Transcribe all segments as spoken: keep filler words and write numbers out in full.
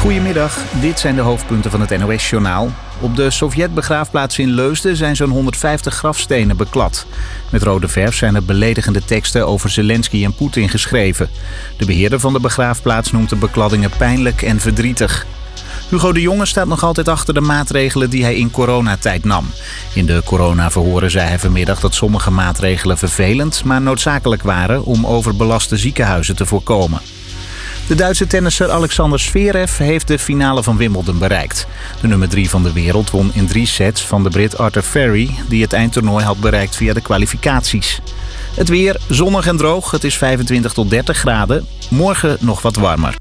Goedemiddag, dit zijn de hoofdpunten van het N O S-journaal. Op de Sovjet-begraafplaats in Leusden zijn zo'n honderdvijftig grafstenen beklad. Met rode verf zijn er beledigende teksten over Zelensky en Poetin geschreven. De beheerder van de begraafplaats noemt de bekladdingen pijnlijk en verdrietig. Hugo de Jonge staat nog altijd achter de maatregelen die hij in coronatijd nam. In de coronaverhoren zei hij vanmiddag dat sommige maatregelen vervelend, maar noodzakelijk waren om overbelaste ziekenhuizen te voorkomen. De Duitse tennisser Alexander Zverev heeft de finale van Wimbledon bereikt. De nummer drie van de wereld won in drie sets van de Brit Arthur Ferry, die het eindtoernooi had bereikt via de kwalificaties. Het weer zonnig en droog, het is vijfentwintig tot dertig graden. Morgen nog wat warmer.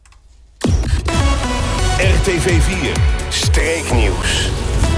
R T V vier, streeknieuws.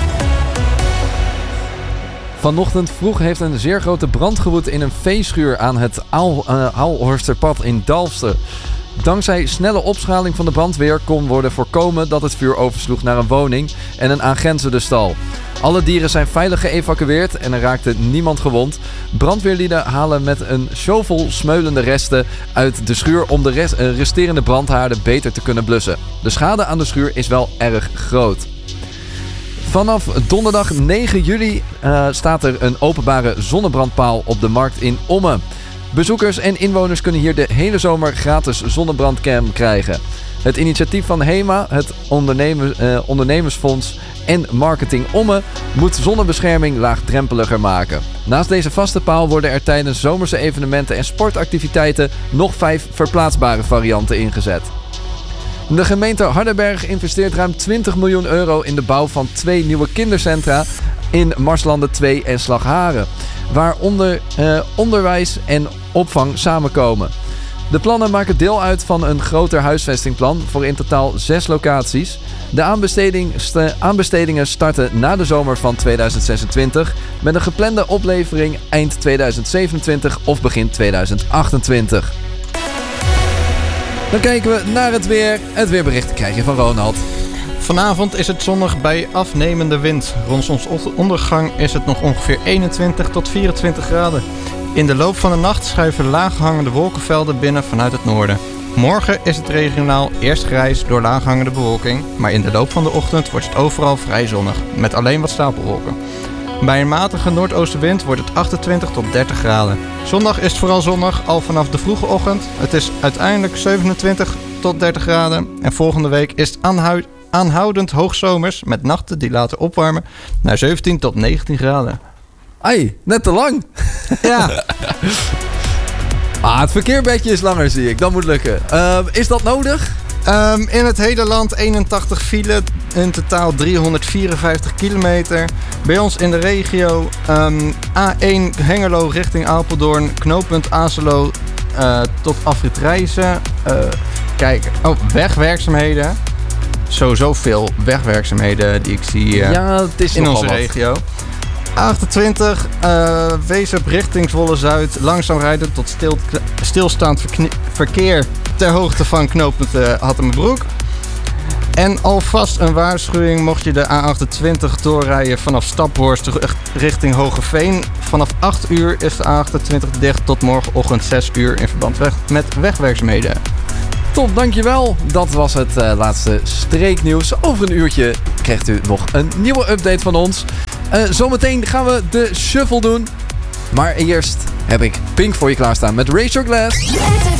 Vanochtend vroeg heeft een zeer grote brand gewoed in een veeschuur aan het Aal, uh, Aalhorsterpad in Dalfsen. Dankzij snelle opschaling van de brandweer kon worden voorkomen dat het vuur oversloeg naar een woning en een aangrenzende stal. Alle dieren zijn veilig geëvacueerd en er raakte niemand gewond. Brandweerlieden halen met een shovel smeulende resten uit de schuur om de rest, uh, resterende brandhaarden beter te kunnen blussen. De schade aan de schuur is wel erg groot. Vanaf donderdag negen juli uh, staat er een openbare zonnebrandpaal op de markt in Ommen. Bezoekers en inwoners kunnen hier de hele zomer gratis zonnebrandcam krijgen. Het initiatief van HEMA, het ondernemers, eh, ondernemersfonds en marketing Ommen, moet zonnebescherming laagdrempeliger maken. Naast deze vaste paal worden er tijdens zomerse evenementen en sportactiviteiten nog vijf verplaatsbare varianten ingezet. De gemeente Hardenberg investeert ruim twintig miljoen euro in de bouw van twee nieuwe kindercentra in Marslanden twee en Slagharen, waar onder, eh, onderwijs en opvang samenkomen. De plannen maken deel uit van een groter huisvestingplan voor in totaal zes locaties. De aanbesteding st- aanbestedingen starten na de zomer van tweeduizend zesentwintig met een geplande oplevering eind tweeduizend zevenentwintig of begin tweeduizend achtentwintig. Dan kijken we naar het weer. Het weerbericht krijg je van Ronald. Vanavond is het zonnig bij afnemende wind. Rond zonsondergang is het nog ongeveer eenentwintig tot vierentwintig graden. In de loop van de nacht schuiven laaghangende wolkenvelden binnen vanuit het noorden. Morgen is het regionaal eerst grijs door laaghangende bewolking, maar in de loop van de ochtend wordt het overal vrij zonnig, met alleen wat stapelwolken. Bij een matige noordoostenwind wordt het achtentwintig tot dertig graden. Zondag is het vooral zonnig, al vanaf de vroege ochtend. Het is uiteindelijk zevenentwintig tot dertig graden. En volgende week is het aanhoud, aanhoudend hoogzomers, met nachten die later opwarmen naar zeventien tot negentien graden. Ai, net te lang. Ja. Ah, het verkeerbedje is langer, zie ik. Dat moet lukken. Uh, is dat nodig? Um, in het hele land eenentachtig file, in totaal driehonderdvierenvijftig kilometer. Bij ons in de regio um, A één Hengelo richting Apeldoorn, knooppunt Azelo uh, tot afrit Rijssen. Uh, kijk, oh, wegwerkzaamheden. Sowieso veel wegwerkzaamheden die ik zie uh, ja, het is in onze wat. regio. achtentwintig, uh, Weesp richting Zwolle Zuid. Langzaam rijden tot stil, stilstaand verknie, verkeer ter hoogte van knooppunt uh, Hattemerbroek. En alvast een waarschuwing mocht je de A achtentwintig doorrijden vanaf Staphorst richting Hogeveen. Vanaf acht uur is de A achtentwintig dicht tot morgenochtend zes uur in verband met wegwerkzaamheden. Top, dankjewel. Dat was het uh, laatste streeknieuws. Over een uurtje krijgt u nog een nieuwe update van ons. Uh, zometeen gaan we de shuffle doen. Maar eerst heb ik Pink voor je klaarstaan met Raise Your Glass.